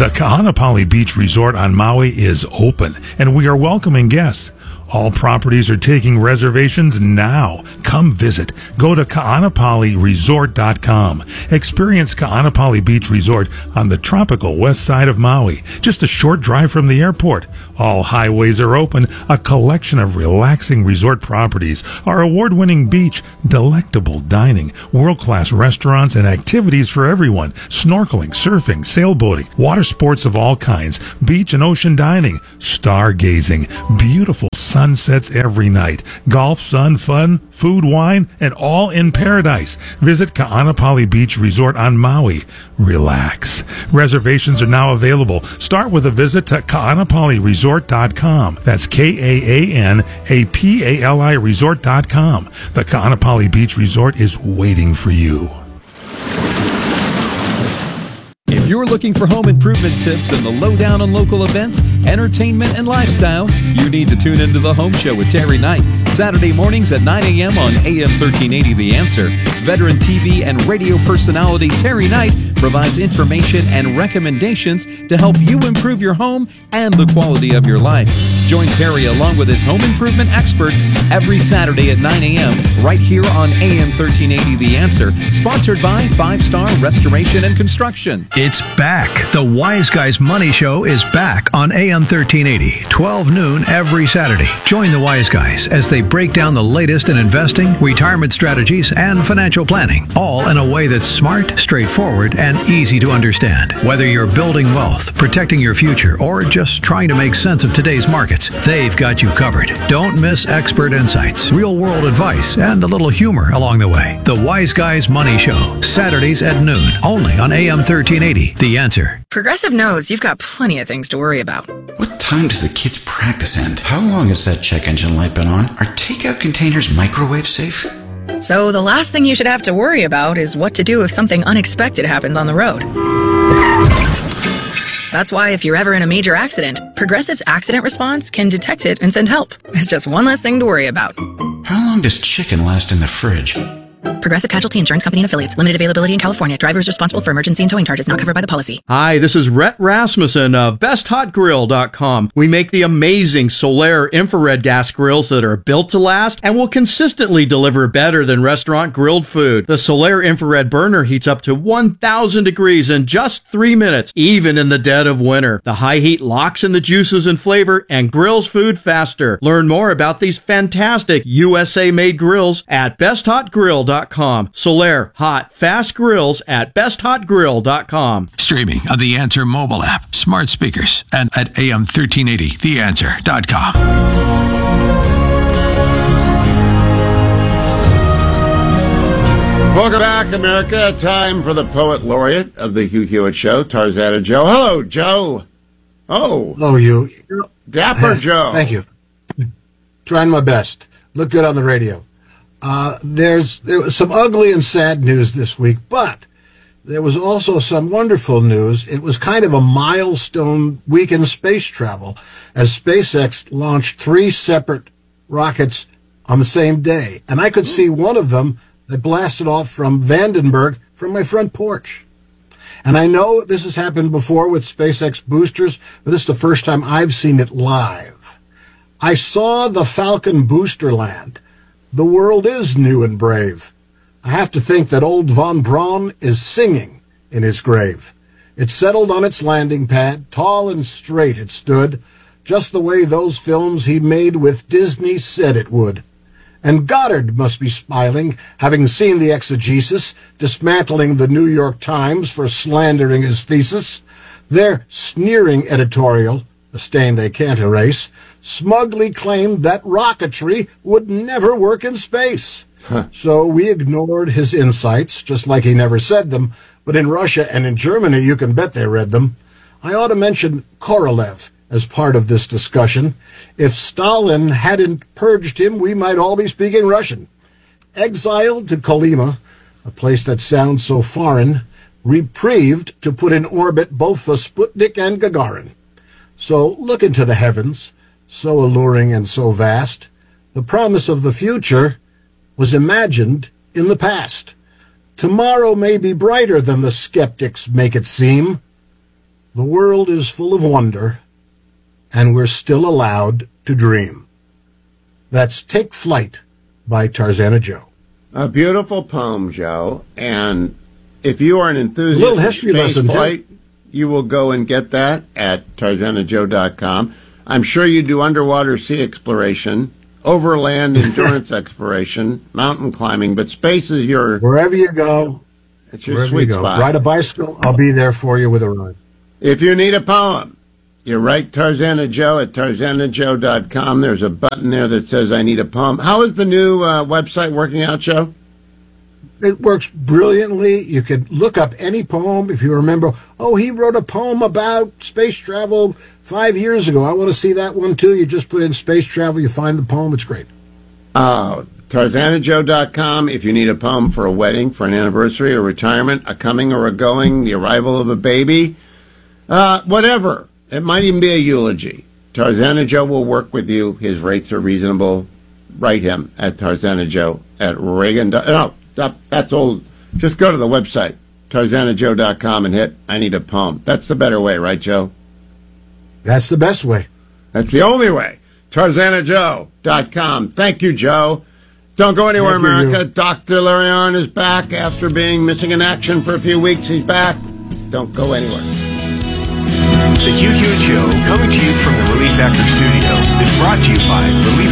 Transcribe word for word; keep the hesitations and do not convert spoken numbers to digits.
The Kaanapali Beach Resort on Maui is open, and we are welcoming guests. All properties are taking reservations now. Come visit. Go to kaanapali resort dot com. Experience Kaanapali Beach Resort on the tropical west side of Maui, just a short drive from the airport. All highways are open. A collection of relaxing resort properties, our award-winning beach, delectable dining, world-class restaurants, and activities for everyone. Snorkeling, surfing, sailboating, water sports of all kinds, beach and ocean dining, stargazing, beautiful sunsets every night, golf, sun, fun, food, wine, and all in paradise. Visit Kaanapali Beach Resort on Maui. Relax. Reservations are now available. Start with a visit to kaanapali resort dot com. That's K A A N A P A L I resort dot com. The Kaanapali Beach Resort is waiting for you. If you're looking for home improvement tips and the lowdown on local events, entertainment, and lifestyle, you need to tune into The Home Show with Terry Knight, Saturday mornings at nine a.m. on A M thirteen eighty The Answer. Veteran T V and radio personality Terry Knight provides information and recommendations to help you improve your home and the quality of your life. Join Terry along with his home improvement experts every Saturday at nine a.m. right here on A M thirteen eighty The Answer, sponsored by Five Star Restoration and Construction. It's back. The Wise Guys Money Show is back on A M thirteen eighty, twelve noon every Saturday. Join the Wise Guys as they break down the latest in investing, retirement strategies, and financial planning, all in a way that's smart, straightforward, and easy to understand. Whether you're building wealth, protecting your future, or just trying to make sense of today's markets, they've got you covered. Don't miss expert insights, real-world advice, and a little humor along the way. The Wise Guys Money Show, Saturdays at noon, only on A M thirteen eighty. The Answer. Progressive knows you've got plenty of things to worry about. What time does the kids' practice end? How long has that check engine light been on? Are takeout containers microwave safe? So the last thing you should have to worry about is what to do if something unexpected happens on the road. That's why if you're ever in a major accident, Progressive's accident response can detect it and send help. It's just one less thing to worry about. How long does chicken last in the fridge? Progressive Casualty Insurance Company and Affiliates. Limited availability in California. Drivers responsible for emergency and towing charges not covered by the policy. Hi, this is Rhett Rasmussen of best hot grill dot com. We make the amazing Solaire infrared gas grills that are built to last and will consistently deliver better than restaurant grilled food. The Solaire infrared burner heats up to one thousand degrees in just three minutes, even in the dead of winter. The high heat locks in the juices and flavor and grills food faster. Learn more about these fantastic U S A-made grills at best hot grill dot com. Solaire hot fast grills at best hot grill dot com. Streaming on the Answer mobile app, smart speakers, and at A M thirteen eighty the answer dot com. Welcome back, America. Time for the poet laureate of the Hugh Hewitt Show, Tarzana Joe. Hello, Joe. Oh. Hello, you. Dapper Joe. Thank you. Trying my best. Look good on the radio. Uh, there's there was some ugly and sad news this week, but there was also some wonderful news. It was kind of a milestone week in space travel as SpaceX launched three separate rockets on the same day. And I could see one of them that blasted off from Vandenberg from my front porch. And I know this has happened before with SpaceX boosters, but it's the first time I've seen it live. I saw the Falcon booster land. The world is new and brave. I have to think that old von Braun is singing in his grave. It settled on its landing pad, tall and straight it stood, just the way those films he made with Disney said it would. And Goddard must be smiling, having seen the exegesis, dismantling the New York Times for slandering his thesis. Their sneering editorial, a stain they can't erase, smugly claimed that rocketry would never work in space. Huh. So we ignored his insights, just like he never said them, but in Russia and in Germany you can bet they read them. I ought to mention Korolev as part of this discussion. If Stalin hadn't purged him, we might all be speaking Russian. Exiled to Kolyma, a place that sounds so foreign, reprieved to put in orbit both the Sputnik and Gagarin. So look into the heavens, so alluring and so vast. The promise of the future was imagined in the past. Tomorrow may be brighter than the skeptics make it seem. The world is full of wonder, and we're still allowed to dream. That's Take Flight by Tarzana Joe. A beautiful poem, Joe. And if you are an enthusiast A little history of space lesson, flight, too. you will go and get that at tarzana joe dot com. I'm sure you do underwater sea exploration, overland endurance exploration, mountain climbing, but space is your... Wherever you go, it's your wherever sweet you go. spot. Ride a bicycle, I'll be there for you with a ride. If you need a poem, you write Tarzana Joe at tarzana joe dot com. There's a button there that says, I need a poem. How is the new uh, website working out, Joe? It works brilliantly. You can look up any poem if you remember, oh, he wrote a poem about space travel five years ago. I want to see that one too. You just put in space travel, you find the poem. It's great. Oh, tarzana joe dot com. If you need a poem for a wedding, for an anniversary, a retirement, a coming or a going, the arrival of a baby, uh, whatever. It might even be a eulogy. Tarzana Joe will work with you. His rates are reasonable. Write him at Tarzana Joe at Reagan. No, that, that's old. Just go to the website, tarzana joe dot com, and hit I need a poem. That's the better way, right, Joe? That's the best way. That's the only way. tarzana joe dot com. Thank you, Joe. Don't go anywhere, Thank America. you. Doctor Larry Arnn is back after being missing in action for a few weeks. He's back. Don't go anywhere. The Hugh Hewitt Show, coming to you from the Relief Factor Studio, is brought to you by Relief